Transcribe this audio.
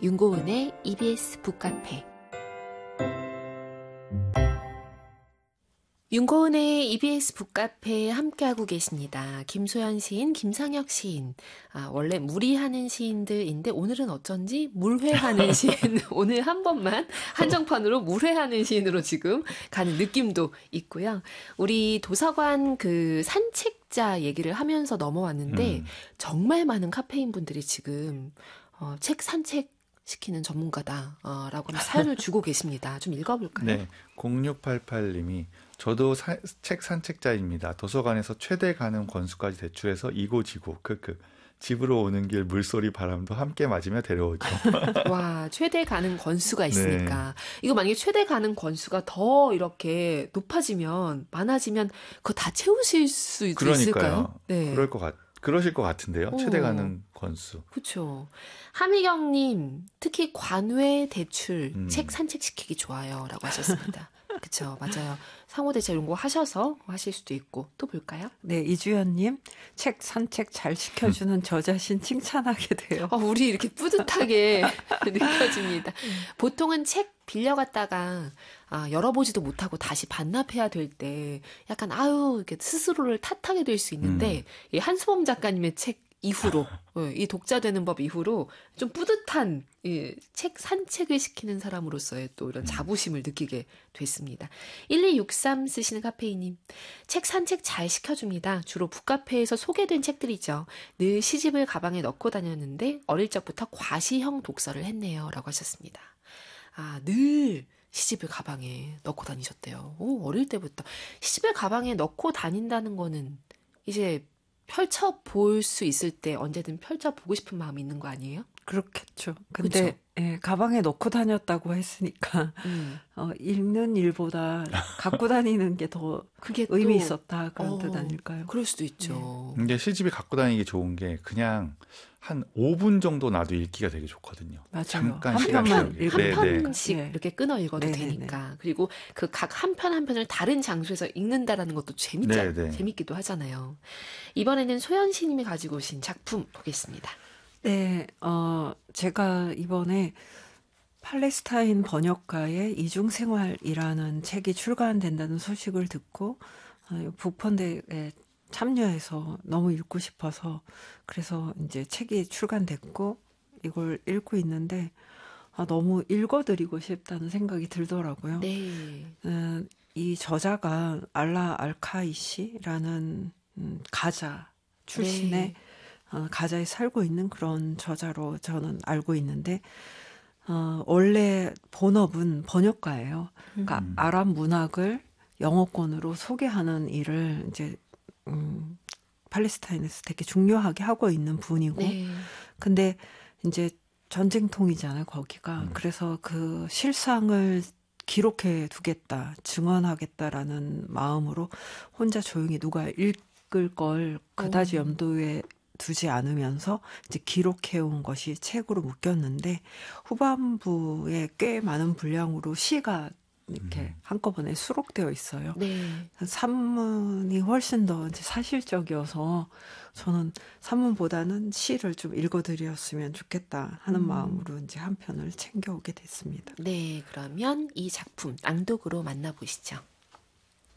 윤고은의 EBS 북카페. 윤고은의 EBS 북카페에 함께하고 계십니다. 김소연 시인, 김상혁 시인. 원래 무리하는 시인들인데 오늘은 어쩐지 물회하는 시인. 오늘 한 번만 한정판으로 물회하는 시인으로 지금 가는 느낌도 있고요. 우리 도서관 그 산책자 얘기를 하면서 넘어왔는데 정말 많은 카페인 분들이 지금 책 산책 시키는 전문가다라고 하면 사연을 주고 계십니다. 좀 읽어볼까요? 네, 0688님이 저도 책 산책자입니다. 도서관에서 최대 가능 권수까지 대출해서 이고지고 집으로 오는 길 물소리 바람도 함께 맞으며 데려오죠. 와, 최대 가능 권수가 있으니까. 네. 이거 만약에 최대 가능 권수가 더 이렇게 높아지면, 많아지면 그거 다 채우실 수도 있을까요? 네. 그러실 것 같은데요. 최대 가능 권수. 그렇죠. 하미경님, 특히 관외 대출 책 산책시키기 좋아요. 라고 하셨습니다. 그렇죠. 맞아요. 상호대체 이런 거 하셔서 하실 수도 있고. 또 볼까요? 네, 이주연님, 책 산책 잘 시켜주는 저 자신 칭찬하게 돼요. 우리 이렇게 뿌듯하게 느껴집니다. 보통은 책 빌려갔다가 열어보지도 못하고 다시 반납해야 될 때 약간 이렇게 스스로를 탓하게 될 수 있는데 이 한수범 작가님의 책 이후로 이 독자 되는 법 이후로 좀 뿌듯한 책 산책을 시키는 사람으로서의 또 이런 자부심을 느끼게 됐습니다. 1263 쓰시는 카페이님, 책 산책 잘 시켜줍니다. 주로 북카페에서 소개된 책들이죠. 늘 시집을 가방에 넣고 다녔는데 어릴 적부터 과시형 독서를 했네요. 라고 하셨습니다. 늘 시집을 가방에 넣고 다니셨대요. 어릴 때부터. 시집을 가방에 넣고 다닌다는 거는 이제 펼쳐볼 수 있을 때 언제든 펼쳐보고 싶은 마음이 있는 거 아니에요? 그렇겠죠. 근데 예, 가방에 넣고 다녔다고 했으니까 읽는 일보다 갖고 다니는 게 더 의미 있었다 그런 뜻 아닐까요? 그럴 수도 있죠. 근데 시집이 갖고 다니기 좋은 게 그냥 한 5분 정도 놔도 읽기가 되게 좋거든요. 맞아요. 잠깐 한 편만 한 편씩 이렇게 끊어 읽어도 되니까. 그리고 그 각 한 편 한 편을 다른 장소에서 읽는다라는 것도 재밌기도 하잖아요. 이번에는 소연 시님이 가지고 오신 작품 보겠습니다. 네, 제가 이번에 팔레스타인 번역가의 이중생활이라는 책이 출간된다는 소식을 듣고 북펀대에 참여해서 너무 읽고 싶어서 그래서 이제 책이 출간됐고 이걸 읽고 있는데 너무 읽어드리고 싶다는 생각이 들더라고요. 네. 이 저자가 알라 알카이시라는 가자 출신의 가자에 살고 있는 그런 저자로 저는 알고 있는데 원래 본업은 번역가예요. 그러니까 아랍 문학을 영어권으로 소개하는 일을 이제 팔레스타인에서 되게 중요하게 하고 있는 분이고, 근데 이제 전쟁통이잖아요, 거기가. 그래서 그 실상을 기록해 두겠다, 증언하겠다라는 마음으로 혼자 조용히 누가 읽을 걸 그다지 염두에 두지 않으면서 이제 기록해온 것이 책으로 묶였는데 후반부에 꽤 많은 분량으로 시가 이렇게 한꺼번에 수록되어 있어요. 네. 산문이 훨씬 더 이제 사실적이어서 저는 산문보다는 시를 좀 읽어드렸으면 좋겠다 하는 마음으로 이제 한 편을 챙겨오게 됐습니다. 네, 그러면 이 작품 낭독으로 만나보시죠.